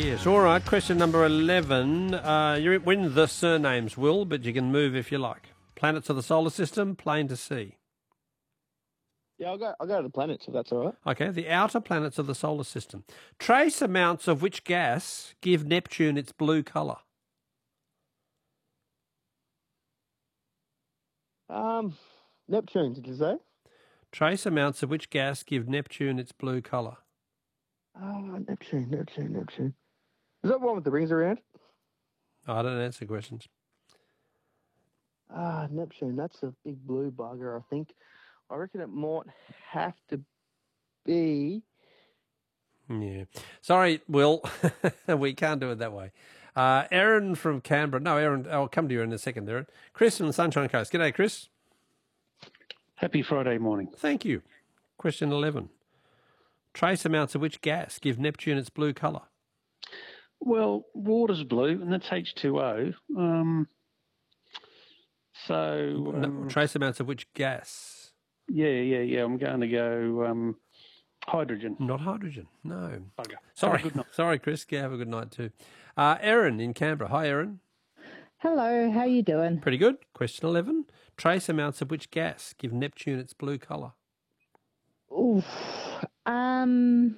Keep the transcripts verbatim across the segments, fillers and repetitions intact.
Yes. All right. Question number eleven. Uh, you're in the surnames, Will, but you can move if you like. Planets of the solar system, plain to see. Yeah, I'll go. I'll go to the planets if that's all right. Okay. The outer planets of the solar system. Trace amounts of which gas give Neptune its blue colour? Um, Neptune, did you say? Trace amounts of which gas give Neptune its blue colour? Oh, Neptune, Neptune, Neptune. Is that one with the rings around? I don't answer questions. Ah, Neptune. That's a big blue bugger. I think. I reckon it might have to be. Yeah. Sorry, Will. We can't do it that way. Uh, Aaron from Canberra. No, Aaron, I'll come to you in a second, Aaron. Chris from the Sunshine Coast. G'day, Chris. Happy Friday morning. Thank you. Question eleven. Trace amounts of which gas give Neptune its blue colour? Well, water's blue, and that's H two O. Um, so... Um, no, trace amounts of which gas? Yeah, yeah, yeah. I'm going to go um, hydrogen. Not hydrogen, no. Bugger. Sorry, Have a good night. Sorry, Chris. Yeah, have a good night too. Uh, Erin in Canberra. Hi, Erin. Hello, how you doing? Pretty good. Question eleven. Trace amounts of which gas give Neptune its blue colour? Oof. Um,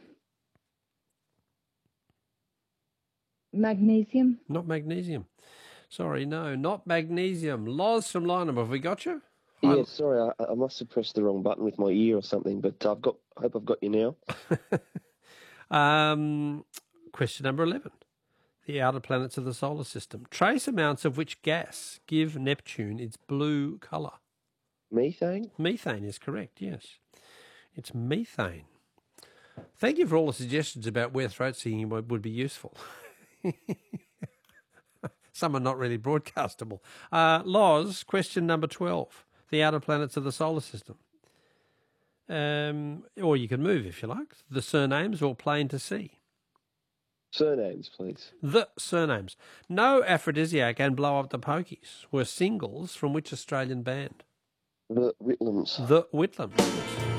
magnesium? Not magnesium. Sorry, no, not magnesium. Loz from Lynham. Have we got you? Yeah, sorry, I, I must have pressed the wrong button with my ear or something, but I've got. I hope I've got you now. um, question number eleven. The outer planets of the solar system. Trace amounts of which gas give Neptune its blue colour? Methane? Methane is correct, yes. It's methane. Thank you for all the suggestions about where throat singing would, would be useful. Some are not really broadcastable. Uh, Loz, question number twelve. The outer planets of the solar system. Um, or you can move if you like. The surnames or plain to see. Surnames, please. The surnames. No Aphrodisiac and Blow Up the Pokies were singles from which Australian band? The Whitlams. The Whitlams.